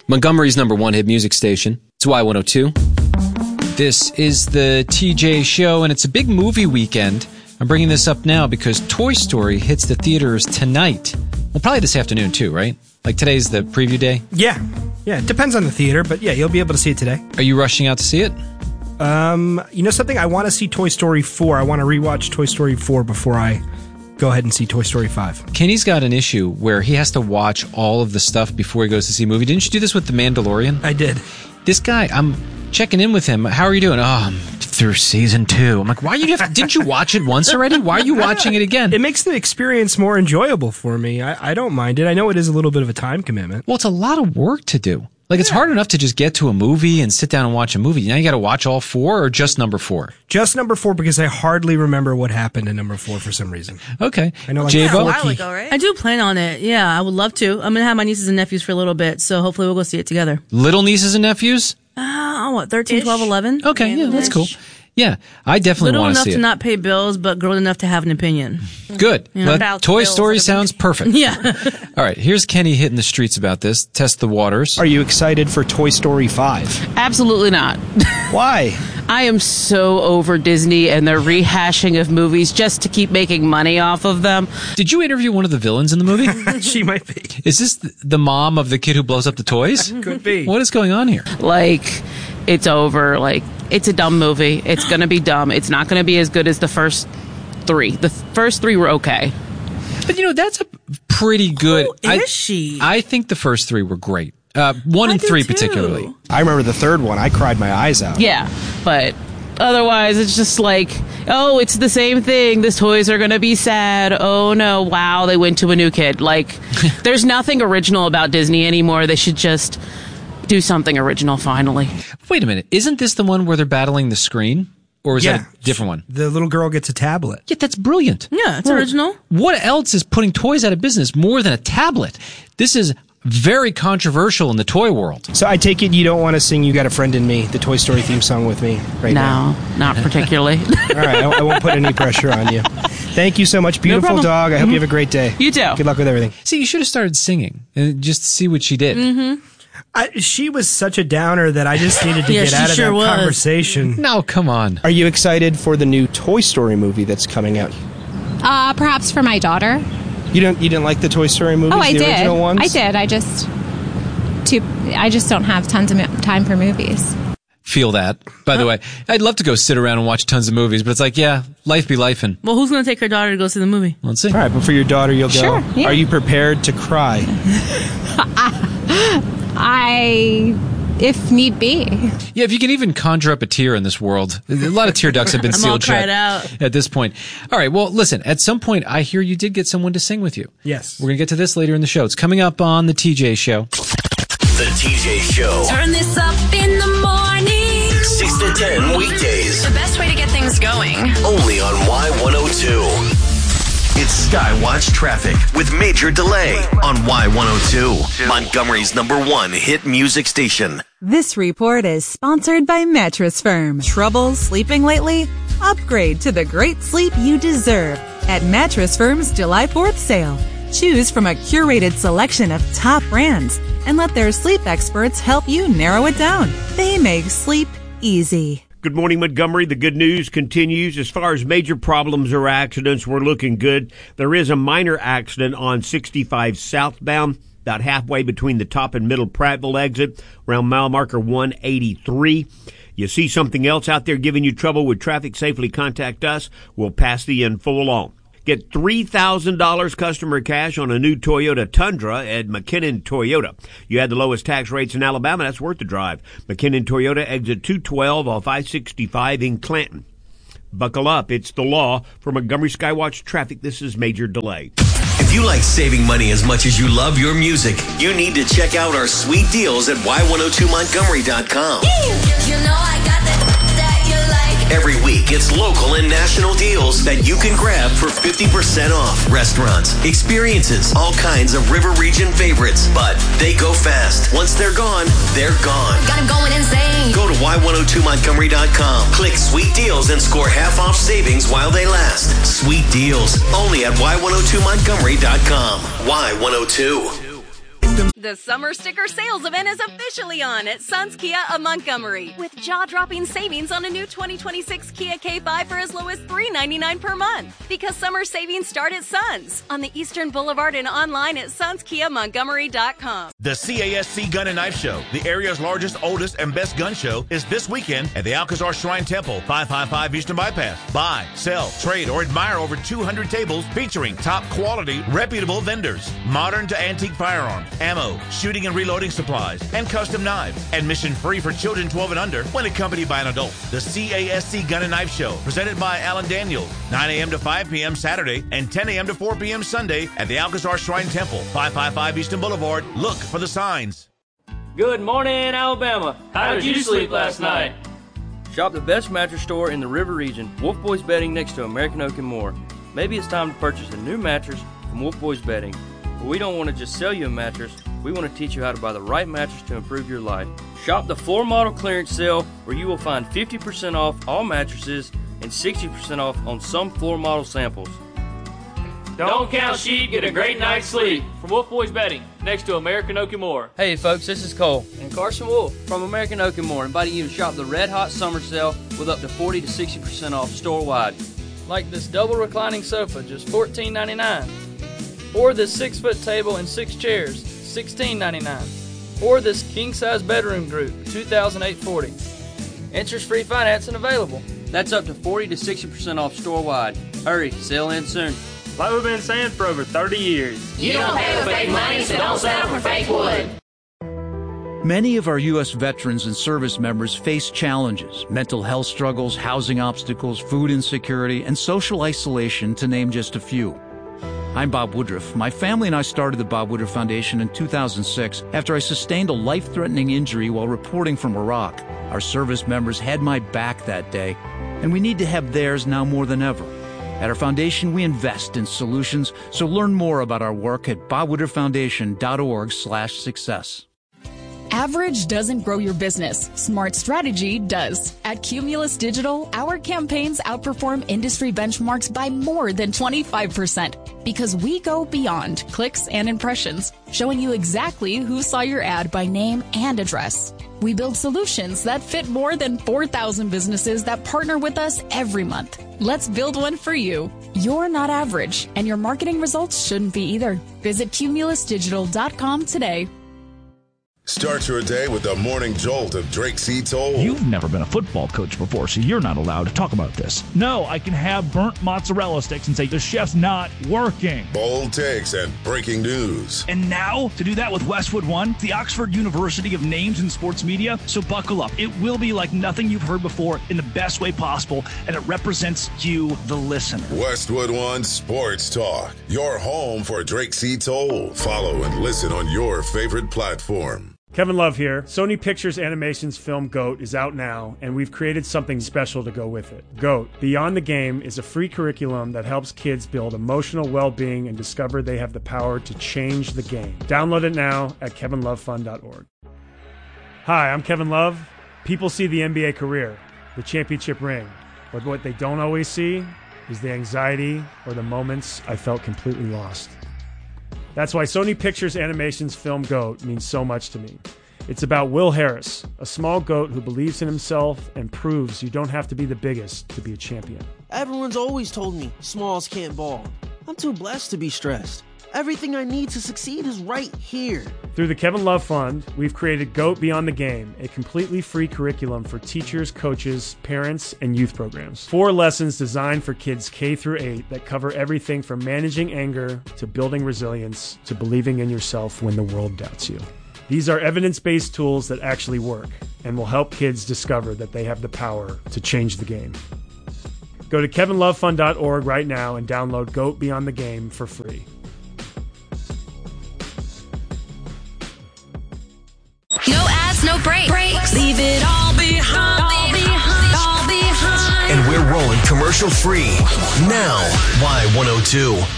Montgomery's #1 hit music station. It's Y102. This is the TJ Show, and it's a big movie weekend. I'm bringing this up now because Toy Story hits the theaters tonight. Well, probably this afternoon too, right? Like today's the preview day? Yeah. Yeah, it depends on the theater, but yeah, you'll be able to see it today. Are you rushing out to see it? You know something? I want to see Toy Story 4. I want to rewatch Toy Story 4 before I go ahead and see Toy Story 5. Kenny's got an issue where he has to watch all of the stuff before he goes to see a movie. Didn't you do this with The Mandalorian? I did. This guy, I'm checking in with him. How are you doing? Oh, I'm through season 2. I'm like, why didn't you watch it once already? Why are you watching it again? It makes the experience more enjoyable for me. I don't mind it. I know it is a little bit of a time commitment. Well, it's a lot of work to do. Like, it's hard enough to just get to a movie and sit down and watch a movie. Now you got to watch all 4 or just number 4? Just number 4 because I hardly remember what happened in number 4 for some reason. Okay. I know, like, J-Bo? A while ago, right? I do plan on it. Yeah, I would love to. I'm going to have my nieces and nephews for a little bit, so hopefully we'll go see it together. Little nieces and nephews? 13, 12, 11? Okay, yeah, that's cool. Yeah, I definitely Little want to enough see to it. not pay bills, but grown enough to have an opinion. Good. You know, Well, Toy Story sounds perfect. Yeah. All right, here's Kenny hitting the streets about this. Test the waters. Are you excited for Toy Story 5? Absolutely not. Why? I am so over Disney and their rehashing of movies just to keep making money off of them. Did you interview one of the villains in the movie? She might be. Is this the mom of the kid who blows up the toys? Could be. What is going on here? Like, it's over. Like, it's a dumb movie. It's going to be dumb. It's not going to be as good as the first 3. The first 3 were okay. But, that's a pretty good... Who is she? I think the first 3 were great. 1 and 3 particularly. I remember the third one. I cried my eyes out. Yeah, but otherwise it's just like, oh, it's the same thing. The toys are going to be sad. Oh, no, wow, they went to a new kid. Like, there's nothing original about Disney anymore. They should just do something original finally. Wait a minute. Isn't this the one where they're battling the screen? Or is that a different one? The little girl gets a tablet. Yeah, that's brilliant. Yeah, it's original. What else is putting toys out of business more than a tablet? This is very controversial in the toy world. So I take it you don't want to sing You Got a Friend in Me, the Toy Story theme song with me right now? No, not particularly. All right, I won't put any pressure on you. Thank you so much. Beautiful dog. I hope you have a great day. You too. Good luck with everything. See, you should have started singing just to see what she did. Mm-hmm. She was such a downer that I just needed to get out of that conversation. No, come on. Are you excited for the new Toy Story movie that's coming out? Perhaps for my daughter. You didn't like the Toy Story movies? Oh, I the did. Original ones? I did. I just don't have tons of time for movies. Feel that. By the way, I'd love to go sit around and watch tons of movies, but it's like, yeah, life be lifing. Well, who's going to take her daughter to go see the movie? Let's see. All right, but for your daughter, you'll go. Sure, yeah. Are you prepared to cry? If need be. Yeah, if you can even conjure up a tear in this world. A lot of tear ducts have been I'm all sealed shut cried out. at this point. All right, well, listen, at some point, I hear you did get someone to sing with you. Yes. We're going to get to this later in the show. It's coming up on The TJ Show. The TJ Show. Turn this up in the morning. 6 to 10 weekdays. The best way to get things going. Only on Y102. It's Skywatch Traffic with Major Delay on Y102. Montgomery's #1 hit music station. This report is sponsored by Mattress Firm. Trouble sleeping lately? Upgrade to the great sleep you deserve at Mattress Firm's July 4th sale. Choose from a curated selection of top brands and let their sleep experts help you narrow it down. They make sleep easy. Good morning, Montgomery. The good news continues. As far as major problems or accidents, we're looking good. There is a minor accident on 65 southbound, about halfway between the top and middle Prattville exit, around mile marker 183. You see something else out there giving you trouble with traffic, safely contact us. We'll pass the info along. Get $3,000 customer cash on a new Toyota Tundra at McKinnon Toyota. You had the lowest tax rates in Alabama. That's worth the drive. McKinnon Toyota, exit 212 off I-65 in Clanton. Buckle up. It's the law. For Montgomery Skywatch Traffic, this is Major Delay. If you like saving money as much as you love your music, you need to check out our sweet deals at Y102Montgomery.com. You know I got that you like. Every week, it's local and national deals that you can grab for 50% off. Restaurants, experiences, all kinds of River Region favorites. But they go fast. Once they're gone, they're gone. Got 'em going insane. Go to Y102Montgomery.com. Click Sweet Deals and score half off savings while they last. Sweet deals, only at Y102Montgomery.com. Y102. The summer sticker sales event is officially on at Suns Kia of Montgomery with jaw-dropping savings on a new 2026 Kia K5 for as low as $399 per month. Because summer savings start at Suns on the Eastern Boulevard and online at SunsKiaMontgomery.com. The CASC Gun and Knife Show, the area's largest, oldest, and best gun show, is this weekend at the Alcazar Shrine Temple, 555 Eastern Bypass. Buy, sell, trade, or admire over 200 tables featuring top quality, reputable vendors, modern to antique firearms, ammo, shooting and reloading supplies, and custom knives. Admission free for children 12 and under when accompanied by an adult. The CASC Gun and Knife Show, presented by Alan Daniels, 9 a.m. to 5 p.m. Saturday and 10 a.m. to 4 p.m. Sunday at the Alcazar Shrine Temple, 555 Eastern Boulevard. Look for the signs. Good morning, Alabama. How did you sleep last night? Shop the best mattress store in the River Region, Wolf Boys Bedding, next to American Oak and More. Maybe it's time to purchase a new mattress from Wolf Boys Bedding. But we don't want to just sell you a mattress. We want to teach you how to buy the right mattress to improve your life. Shop the floor model clearance sale where you will find 50% off all mattresses and 60% off on some floor model samples. Don't count sheep, get a great night's sleep. From Wolf Boys Bedding, next to American Oak and More. Hey folks, this is Cole and Carson Wolf from American Oak and More, inviting you to shop the Red Hot Summer Sale with up to 40 to 60% off store-wide. Like this double reclining sofa, just $14.99. Or this 6-foot table and 6 chairs, $16.99. Or this king-size bedroom group, $2,840. Interest-free financing available. That's up to 40 to 60% off store-wide. Hurry, sale ends soon. Like we've been saying for over 30 years. You don't pay with fake money, so don't settle for fake wood. Many of our U.S. veterans and service members face challenges, mental health struggles, housing obstacles, food insecurity, and social isolation, to name just a few. I'm Bob Woodruff. My family and I started the Bob Woodruff Foundation in 2006 after I sustained a life-threatening injury while reporting from Iraq. Our service members had my back that day, and we need to have theirs now more than ever. At our foundation, we invest in solutions, so learn more about our work at bobwoodrufffoundation.org/success. Average doesn't grow your business. Smart strategy does. At Cumulus Digital, our campaigns outperform industry benchmarks by more than 25% because we go beyond clicks and impressions, showing you exactly who saw your ad by name and address. We build solutions that fit more than 4,000 businesses that partner with us every month. Let's build one for you. You're not average, and your marketing results shouldn't be either. Visit cumulusdigital.com today. Start your day with the morning jolt of Drake C. Toll. You've never been a football coach before, so you're not allowed to talk about this. No, I can have burnt mozzarella sticks and say the chef's not working. Bold takes and breaking news. And now, to do that with Westwood One, the Oxford University of Names in Sports Media. So buckle up. It will be like nothing you've heard before in the best way possible, and it represents you, the listener. Westwood One Sports Talk, your home for Drake C. Toll. Follow and listen on your favorite platform. Kevin Love here. Sony Pictures Animation's film GOAT is out now, and we've created something special to go with it. GOAT, Beyond the Game, is a free curriculum that helps kids build emotional well-being and discover they have the power to change the game. Download it now at kevinlovefun.org. Hi, I'm Kevin Love. People see the NBA career, the championship ring, but what they don't always see is the anxiety or the moments I felt completely lost. That's why Sony Pictures Animation's film GOAT means so much to me. It's about Will Harris, a small goat who believes in himself and proves you don't have to be the biggest to be a champion. Everyone's always told me smalls can't ball. I'm too blessed to be stressed. Everything I need to succeed is right here. Through the Kevin Love Fund, we've created GOAT Beyond the Game, a completely free curriculum for teachers, coaches, parents, and youth programs. 4 lessons designed for kids K through 8 that cover everything from managing anger to building resilience to believing in yourself when the world doubts you. These are evidence-based tools that actually work and will help kids discover that they have the power to change the game. Go to kevinlovefund.org right now and download GOAT Beyond the Game for free. No ads, no breaks. Leave it all behind. All behind. All behind. And we're rolling commercial free now. Y102.